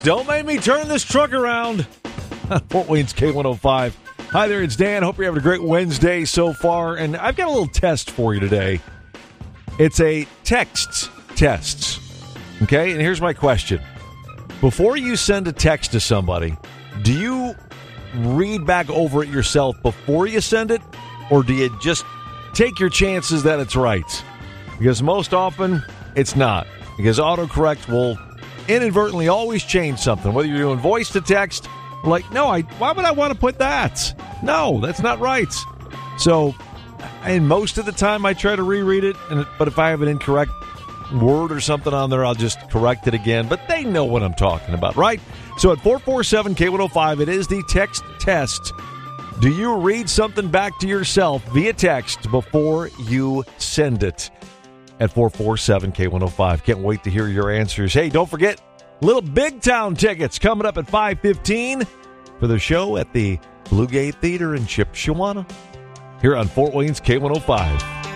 Don't make me turn this truck around. Fort Wayne's K105. Hi there, it's Dan. Hope you're having a great Wednesday so far. And I've got a little test for you today. It's a text test. Okay, and here's my question. Before you send a text to somebody, do you read back over it yourself before you send it? Or do you just take your chances that it's right? Because most often, it's not. Because autocorrect will inadvertently always change something. Whether you're doing voice to text, like, no, why would I want to put that? No, that's not right. So, and most of the time I try to reread it, but if I have an incorrect word or something on there, I'll just correct it again. But they know what I'm talking about, right? So at 447-K105, it is the text test. Do you read something back to yourself via text before you send it? At 447-K105. Can't wait to hear your answers. Hey, don't forget, little Big Town tickets coming up at 5:15 for the show at the Blue Gate Theater in Chipshawana here on Fort Wayne's K105.